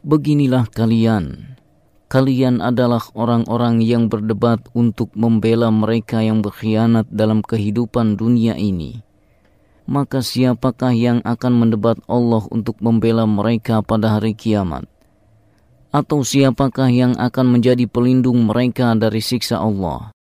Beginilah kalian adalah orang-orang yang berdebat untuk membela mereka yang berkhianat dalam kehidupan dunia ini. Maka siapakah yang akan mendebat Allah untuk membela mereka pada hari kiamat? Atau siapakah yang akan menjadi pelindung mereka dari siksa Allah?